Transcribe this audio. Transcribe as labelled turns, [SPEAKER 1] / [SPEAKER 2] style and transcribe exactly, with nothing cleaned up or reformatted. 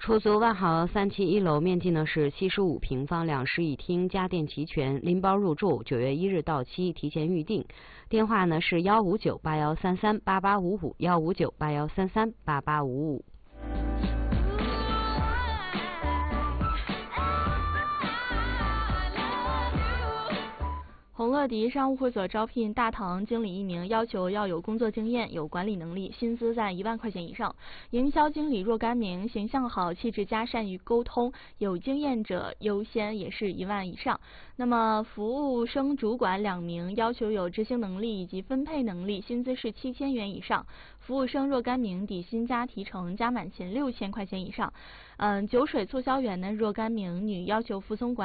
[SPEAKER 1] 出租万豪三期一楼，面积呢是七十五平方，两室一厅，家电齐全，拎包入住，九月一日到期，提前预订。电话呢是幺五九八幺三三八八五五，幺五九八幺三三八八五五。
[SPEAKER 2] 宏乐迪商务会所招聘大堂经理一名，要求要有工作经验，有管理能力，薪资在一万块钱以上。营销经理若干名，形象好，气质佳，善于沟通，有经验者优先，也是一万以上。那么服务生主管两名，要求有执行能力以及分配能力，薪资是七千元以上。服务生若干名，底薪加提成加满前六千块钱以上。嗯，酒水促销员呢若干名，女，要求服从管